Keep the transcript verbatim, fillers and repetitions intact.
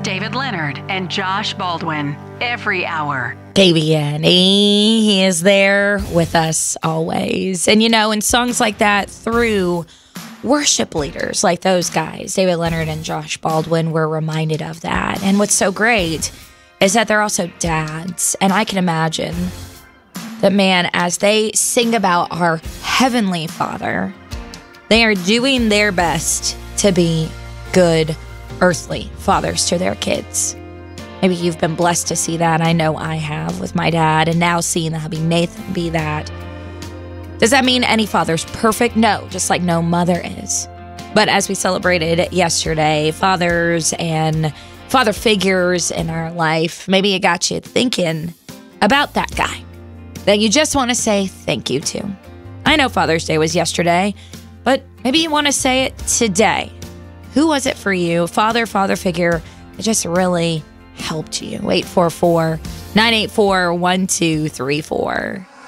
David Leonard and Josh Baldwin every hour. K B N E, he is there with us always. And you know, in songs like that, through worship leaders like those guys, David Leonard and Josh Baldwin, we're reminded of that. And what's so great is that they're also dads. And I can imagine that, man, as they sing about our Heavenly Father, they are doing their best to be good earthly fathers to their kids. Maybe you've been blessed to see that. I know I have with my dad, and now seeing the hubby Nathan be that. Does that mean any father's perfect? No, just like no mother is. But as we celebrated yesterday, fathers and father figures in our life, maybe it got you thinking about that guy that you just want to say thank you to. I know Father's Day was yesterday, but maybe you want to say it today. Who was it for you? Father, father figure that just really helped you. eight four four, nine eight four, one two three four.